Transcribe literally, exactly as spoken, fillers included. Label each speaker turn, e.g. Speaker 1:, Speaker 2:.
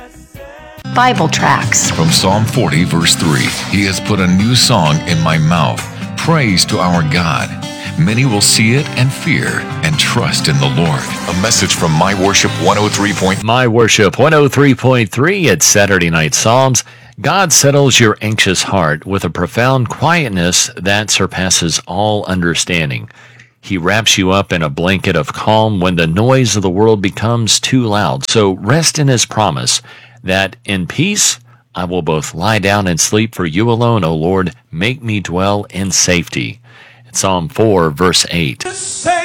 Speaker 1: Bible tracts.
Speaker 2: From Psalm forty, verse three, He has put a new song in my mouth, praise to our God. Many will see it and fear and trust in the Lord. A message from My Worship one oh three point three.
Speaker 3: My Worship one oh three point three at Saturday Night Psalms. God settles your anxious heart with a profound quietness that surpasses all understanding. He wraps you up in a blanket of calm when the noise of the world becomes too loud. So rest in His promise that in peace I will both lie down and sleep, for you alone, O Lord, make me dwell in safety. Psalm four, verse eight.